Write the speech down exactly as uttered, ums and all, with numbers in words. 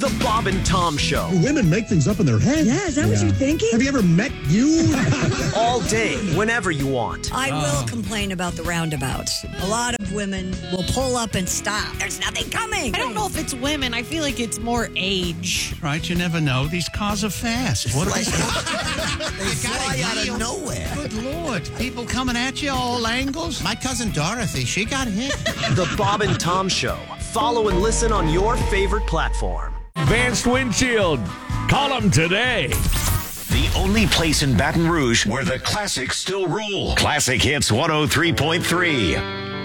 The Bob and Tom Show. Women make things up in their head. Yeah, is that yeah. what you're thinking? Have you ever met you? All day, whenever you want. I will oh. complain about the roundabouts. A lot of women will pull up and stop. There's nothing coming. I don't know if it's women. I feel like it's more age. Right, you never know. These cars are fast. What are they? They fly out of nowhere. Good Lord. People coming at you all angles. My cousin Dorothy, she got hit. The Bob and Tom Show. Follow and listen on your favorite platform. Advanced Windshield. Call them today. The only place in Baton Rouge where the classics still rule. Classic Hits one oh three point three.